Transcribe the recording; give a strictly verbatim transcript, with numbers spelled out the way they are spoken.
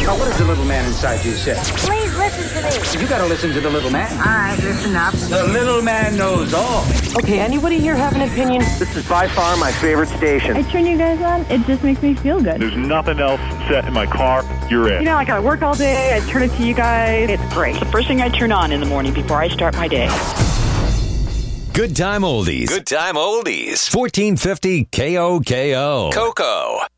Now, what does the little man inside you say? Please listen to me. You gotta listen to the little man. All right, listen up. The little man knows all. Okay, anybody here have an opinion? This is by far my favorite station. I turn you guys on, it just makes me feel good. There's nothing else set in my car. You're it. You know, like I work all day, I turn it to you guys. It's great. The first thing I turn on in the morning before I start my day. Good time oldies. Good time oldies. fourteen fifty K O K O. Coco.